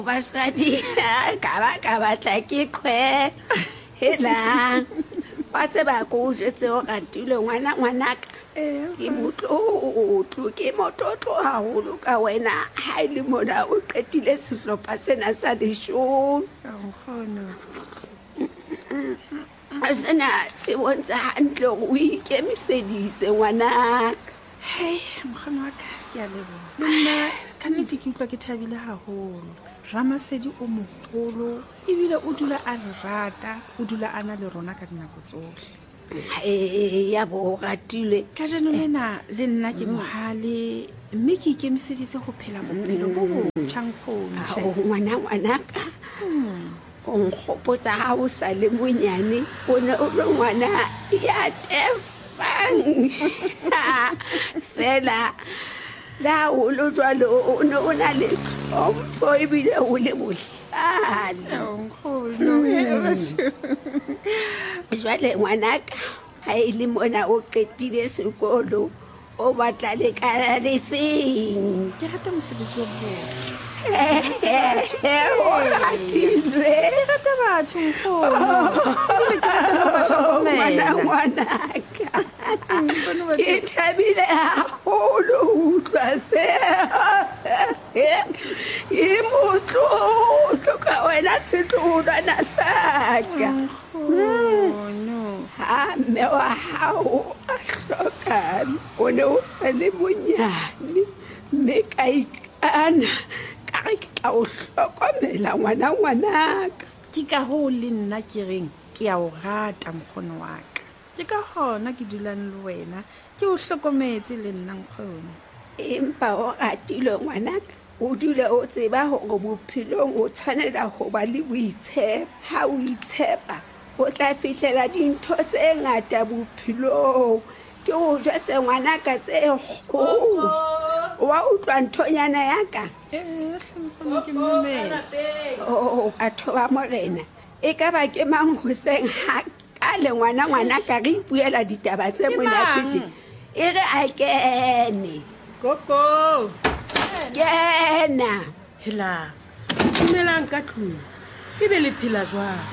basadi ka batla ke kgwe hela wa tseba ko jetse o Ratile ngwanaka ke motlotlo haholo ka wena ha ile mona o qetile sehlopha sena sa dishong asena se bontsha hantle o ikemiseditse ngwanaka. Mokgona wa ka ke a leboha nna ka nnete ke utlwa ke thabile haholo. Ramasedi o moholo ebile o dula a re rata, o dula ana le rona ka dinako tsohle. Ya bo Ratile ka jeno lena le nna ke mohale mme ke ikemiseditse go phela bophelo bo botjha ngwanaka o nkgopotsa ha o sa le monyane o ne o le ngwana ya tefang fela la o lo jwalo o ne o na le tlhompho ebile o le bohlale. Jwale ngwanaka ha e le mona o qetile sekolo o batla le kana le feng? Ke rata mosebetsi wa bona. Rata batho ngwanaka ke thabile haholo utlwa se ke motlotlo ka wena setloholwana saka. Ha mme wa hao a hlokane o ne o sa le monyane mme ka ikana ka re ke tla o hlokomela ngwanaka. Ke ka ho le nna ke reng ke a o rata mokgono wa ka. Ke ka hona ke dulang le wena ke o hlokometse le nna nkgono. Empa o Ratile ngwanaka o dule o tseba hore bophelong o tshwanela ho ba le boitshepo. Ha o itshepa o tla fihlela dintho tse ngata bophelong. Ke o jwetse ngwanaka tse kgolo wa utlwa nthonyana ya ka. Batho ba morena e ka ba ke mang hoseng ha ka le ngwanaka re ipuela ditaba tse monate e re a kene Koko kena hela dumelang ka tlung e be le phela jwang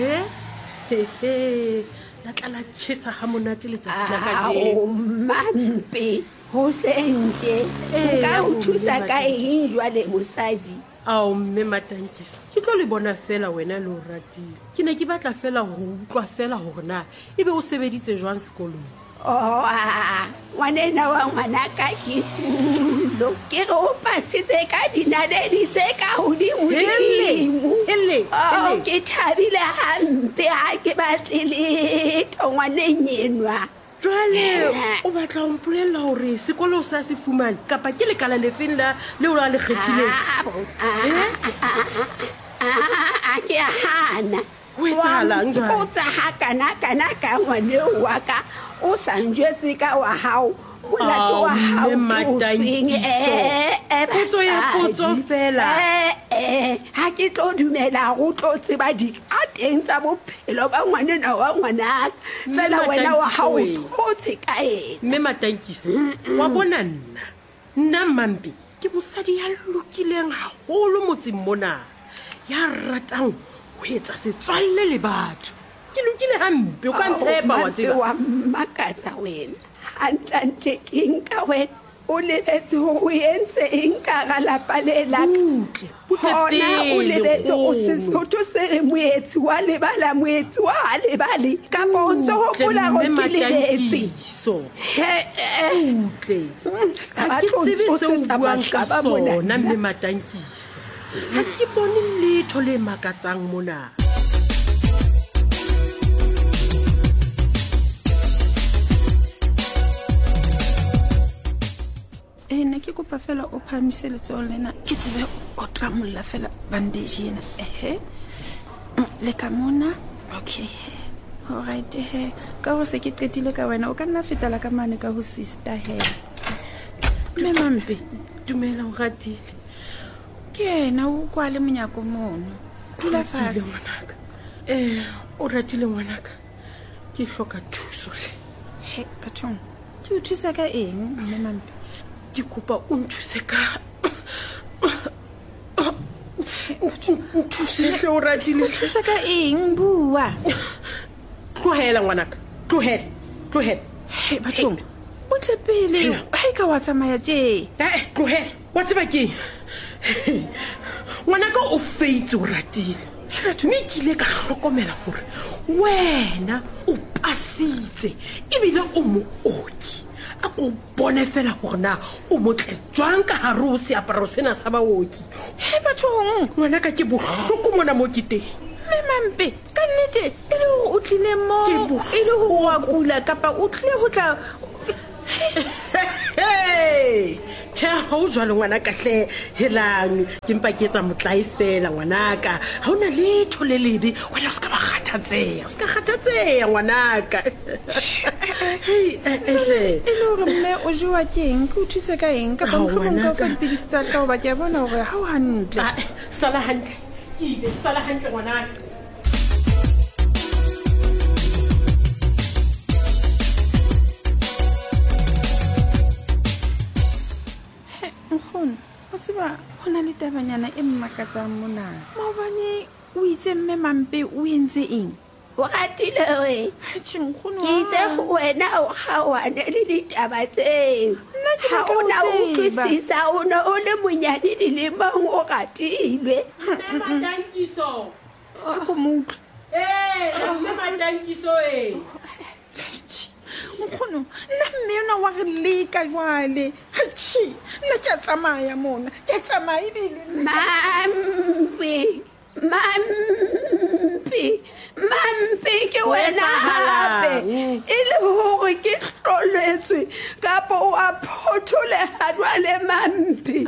la tla la tjhesa ha monate letsatsi la kajeno. Mampe ho senje ka o thusa ka eng jwale mosadi? Ao mme Matankisi ke tlo le bona fela wena le o Ratile. Ke ne ke batla fela ho utlwa fela hore na ebe o sebeditse jwang sekolong. Ngwanena wa ngwanaka ke kulo ke re o pasitse ka dinaledi tse ka hodimo. Ke thabile hampe ha ke batle letho ngwaneng enwa. Jwale o batla ho mpolella hore sekolo sa se fumane kapa ke lekala le feng la leo la le kgethileng? Ke hana o etsahalang jwale? O tsa ha kana ka ngwaneo wa ka o sa njwetse ka wa hao molato wa hao potso ya potso fela. Ha ke tlo dumela go tlo tseba dikateng tsa bophelo ba ngwanena wa ngwanaka fela wena wa hao o tse ka ena. Mme Matankisi wa bona nna Mampi ke mosadi ya lokileng haholo motseng mona ya ratang ho etsa setswalle le batho. Ke lokile hampe o ka ntshepa wa tseba. Wa makatsa wena hantle ke nka wena o lebetse ho entse eng ka ga lapa le la hona o lebetse o Sesotho se re moetsi wa lebala moetsi wa lebale ka bontso ho kula go ke lebetse ha ke tsebe se o buang ka sona mme Matankisi ha ke bone letho le makatsang mona. Ne ke kopa fela o phamise letsoho lena ke tsebe o tlamolla fela bandage ena le ka mona. Okay, alright ka ho se ke qetile ka wena o ka nna fetela ka mane ka ho sister mme Mampi dumela o Ratile ke ena o kwa le monyako mono dula fatshe ngwanaka. O Ratile ngwanaka ke hloka thuso bathong ke o thusa ka eng mme Mampi? Ke kopa o nthuse ka Nthuse o ratile. Thusa ka eng bua? Tlohela ngwanaka. Tlohela. Hey bathong. O tle pele. Hai ka wa tsamaya tje. Tlohela. Wa tseba keng? Ngwanaka o feitse o ratile. Mme ke ile ka hlokomela hore wena o pasitse ebile o mooki. A ko bone fela hore na o motle jwang ka hare ho seaparo sena sa baoki. He bathong, ngwanaka ke bohloko mona mo ke teng. Mampe ka nnete e le hore o tlile mo e le hore wa kula kapa o tlile ho tla Tja ho jwalo ngwanaka hle helang ke mpa ke etsa motlai fela ngwanaka ha ona letho le lebe wena o ska ba kgathatseya ngwanaka e le hore mme o jewa keng ke o thuse ka eng kapa mohlomong ka o fa dipidisi tsa tla hoba ke a bona hore ha o hantle sala hantle ngwanaka. Nkgono o tseba ho na le tabanyana e mmakatsang mona maobane o itse mme Mampe o entse eng o ratile re nkgono ke itse ho wena o kgawane le ditaba tseo ha ona o utlwisisa ona o le monyane dilemong o ratilwe Madankiso ako mutlo Madankiso nkgono nna mme yona wa re leka jwale hachi nna ke a tsamaya mona ke a tsamaya ebile Mampi ke wena hape e le hore ke hloletswe kapa o a photholeha jwale Mampi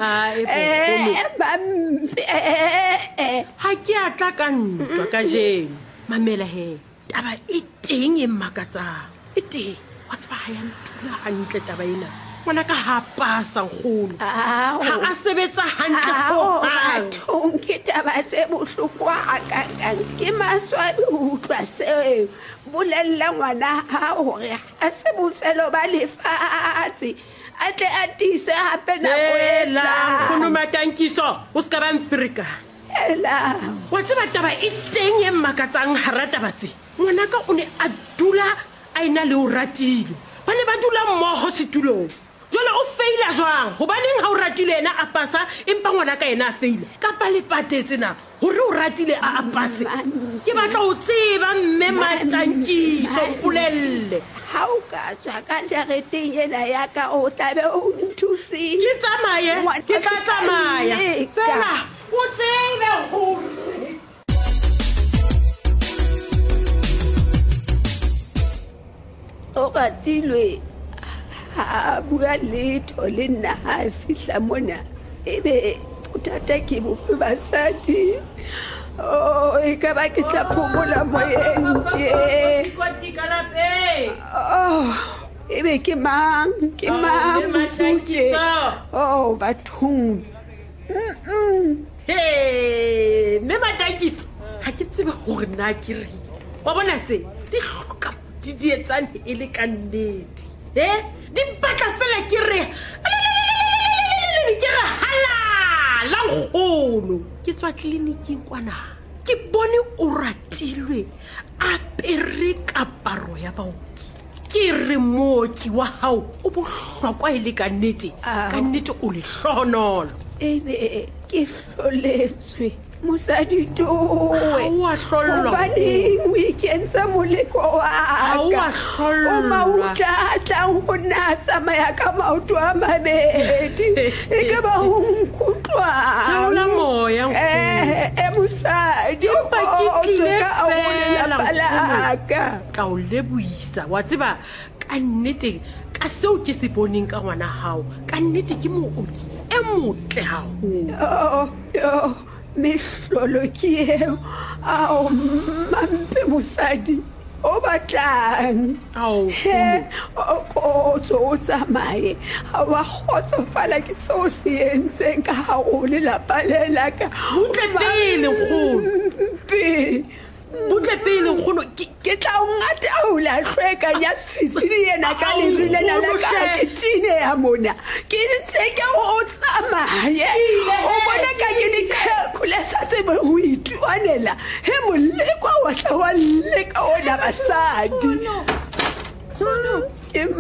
ha ke a tla ka ntwa ka jeno mamela he taba e teng e mmakatsang e teng wa tseba ha ya ntula hantle taba ena ngwanaka ha pasa nkgolo ha a sebetsa hantle hohang ke taba tse bohloko hakakang ke maswabi ho utlwa seo bolella ngwana ha hore a se bofelo ba lefatshe a tle a tise hape nako e tlang nkgono Madankiso o ska ba mfrika wa tseba taba e teng e mmakatsang hara taba tse ngwanaka o ne a dula a ena le o ratile ba ne ba dula mmoho setulong jwale o feila jwang hobaneng ha o ratile ena a pasa empa ngwanaka ena a feila kapa le patetse na hore o ratile a pase ke batla o tseba mme Madankiso mpolelle ha o ka tswa ka jareteng ena ya ka o tlabe o nthusile ke tla tsamaya fela o tsebe hore o ratilwe ha bua letho le nna ha fihla mona ebe bothata ke bofe basadi e ka ba ke tla phomola moyeng tje ebe ke mang bosutje bathong mme Madankiso ha ke tsebe hore na ke re wa bona tse di hloka di etsane e le ka nnete di batla fela ke re halala nkgono ke tswa tleliniking kwana ke bone o ratilwe a pere kaparo ya baoki ke re mooki wa hao o bohlokwa e le ka nnete o le hlohonolo ebe ke hloletswe mosadi towe wa hlollwa hobaneng o ikentse moleko wa ka o mautla tlang ho nna tsamaya ka maoto a mabedi e ka ba ho nkutlwa theola moya mosadi empa ke tlile ka fela ka o lebohisa wa tseba ka nnete ka seo ke se boneng ka ngwana hao ka nnete ke mooki e motle haholo mehlolo ke eo ao Mampe mosadi o batlang o tsamaye ha wa kgotsofala ke seo se entseng ka hao lelapa lela ka butle pele nkgono ke tla o ngata o la hlweka ya sisili yena ka lebile la ka kitine ya mona ke ntse ke o tsamaye o bona ka ke di calculate tsebe ho itwanela he molekwa wa tla wa leka ona basadi ke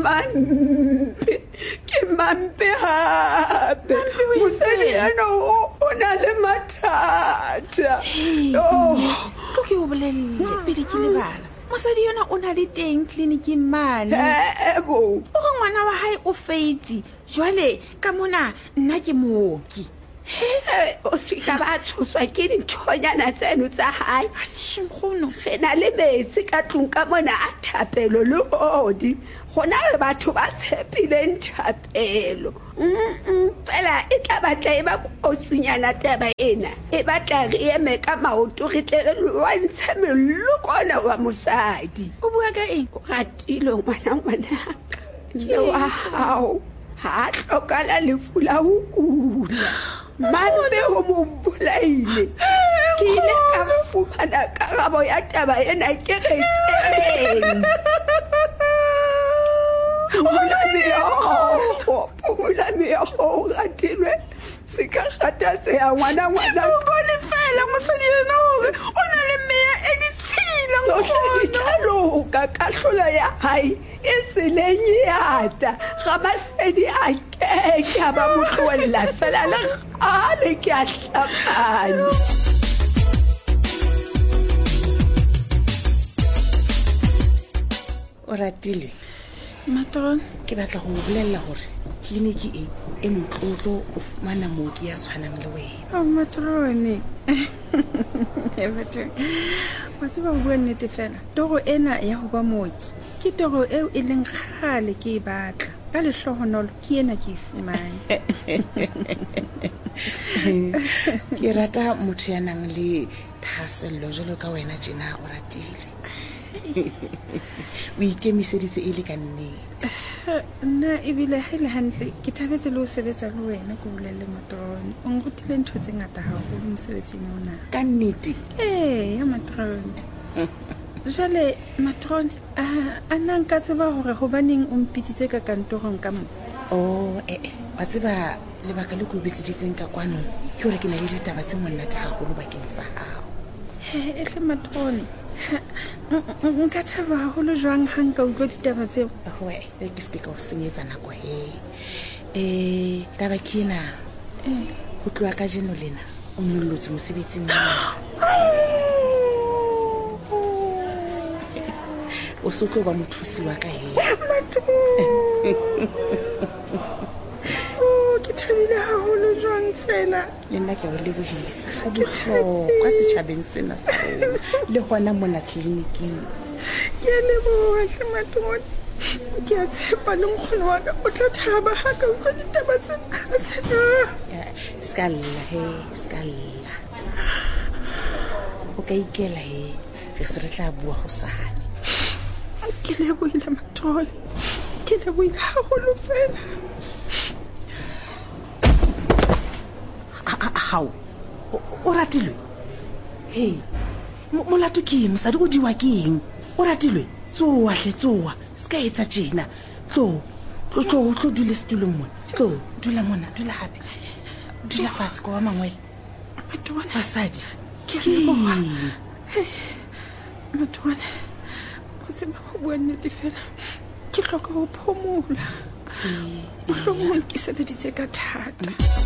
mampe hape mosadi yana o na le mathata ke o bolelle pele ke lebala mosadi yona o na le teng tleliniking mane ebo o re ngwana wa hae o feitse jwale ka mona nna ke mooki o seka ba tshoswa ke dinthonyana tseno tsa hae nkgono re na le metsi ka tlong ka mona a thapelo le odi gona re batho ba tshepileng thapelo fela e tla batla e ba kotsinyana taba ena e batla re eme ka maoto re tle re lwantshe melokona wa mosadi o bua ka eng o ratile ngwanaka ke wa hao ha tlokala lefu la ho kula mambe ho mo bolaile ke ile ka fumana karabo ya taba ena ke re Pula meago ratilwe se ka gatatseya ngwana bone fela mosadi yena hore o na le meya e ditshila nkgono ka kahlola ya hae e tseleng yata ga masedi a keke a ba mo tlohella fela le gale ke a hlapane o ratilwe matron ke batla go bolella gore tleliniki e motlotlo o fumana mooki ya tshwanang le wena matrone wa tseba go bua nnete fela toro ena ya go ba mooki ke toro eo e leng kgale ke e batla ka lehlohonolo ke ena ke e fumane ke rata motho ya nang le thasello jalo ka wena tjena o ratilwe o ikemiseditse e le ka nnete nna ebile ha ile hantle ke thabetse le ho sebetsa le wena ke bolelle matrone o nrutile ntho tse ngata haholo mosebetsing mona ka nnete ya matrone jwale matrone a nna nka tseba hore hobaneng o mpitsitse ka kantorong ka mo wa tseba lebaka le ko bitseditseng ka kwano ke hore ke na le ditaba tse monate haholo bakeng sa hao ehle matrone nka thaba haholo jwang ha nka utlwa ditaba tseo ke se ka o senyetsa nako taba ke ena ho tloa ka jeno lena o nyollotse mosebetsing o se tlo ba mothusi wa ka ke thabile haholo jwang fela le nna ke a o lebohisa go bohlokwa setjhabeng sena sa rona le hona mona tleliniking ke a leboha matrone ke a tshepa le nkgono wa ka o tla thaba ha ka utlwa ditaba tsena skalla o ka ikela re se re tla bua hosane ke lebohile matrone ke lebohile haholo fela hao o ratilwe molato ke mosadi o diwa ke eng o ratilwe tsoa se ka etsa tjena tlo dule setulong mona tlo dula mona dula hape dula fatshe kwa mangwele basadi ke leboha matrone o tseba ho bua nnete fela ke hloka ho phomola mohlomong ke sebeditse ka thata